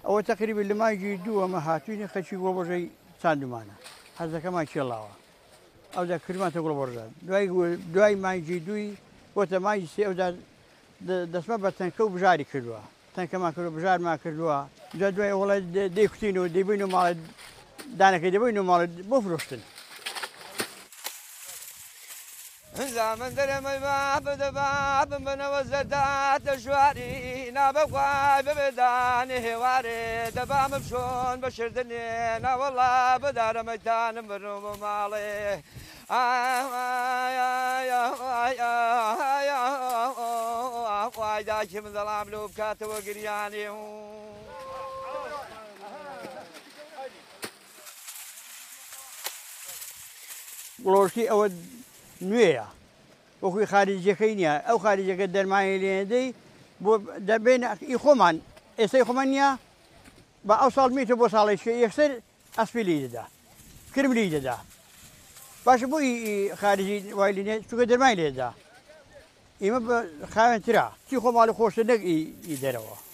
ئەوە تقریبا لە مانگی دووەمە هاتووینە خەچی گۆڵبەژەی چاندمانە هەرزەکەمان چێڵاوە ئەودا کردمانتە گوڵبەژە دوای مانگی دووی بۆتە مانگی سێ ئەودا دەستمە بە تەنکە و بژاری کردووە تەنکەمان کردو بژارمان کردووە جا دوای وڵای دەیکوتینەوە دەیبین و ماڵێت دانەکەی دەبین و ماڵێت بۆ فرۆشتن زامن درەمە بابم بنەوە زەرداتە ژواری نابەخوای ببێدانی هێوارێ دەبامم چۆن بە شردنێ ناوەڵا بەدارەمەتانم بڕۆمە ماڵێ وای داکیم دەڵام لەو بکاتەوە گریانی گڵۆشتی ئەوە نوێیە وەکوی خارجیەکەی نییە ئەو خارجەکە دەرمانی لێنەدەی بۆ دەبێن ئی خۆمان ئێستای خۆمان نییە بە ئەو ساڵ میتە بۆ ساڵێککە یەکسەر ئەسپیلی دەدا کرملی دەدا باشە بۆی خارجی وای لێنێ چووکە دەرمای لێدا ئێمە بە خاوێنترا چی خۆماڵی خۆشتە نەک ئی دەرەوە